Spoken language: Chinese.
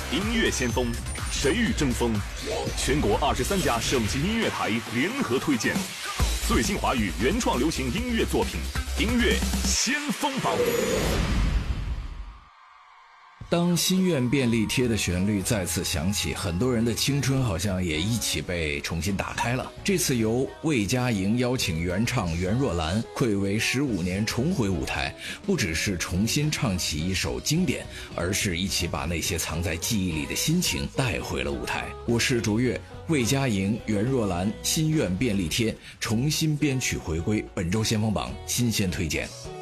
音乐先锋，谁与争锋？全国23家省级音乐台联合推荐最新华语原创流行音乐作品，音乐先锋榜。 当心愿便利贴的旋律再次响起，很多人的青春好像也一起被重新打开了。这次由魏佳莹邀请原唱袁若兰暌违15年重回舞台，不只是重新唱起一首经典，而是一起把那些藏在记忆里的心情带回了舞台。我是卓越，魏佳莹、袁若兰心愿便利贴重新编曲回归，本周先锋榜新鲜推荐。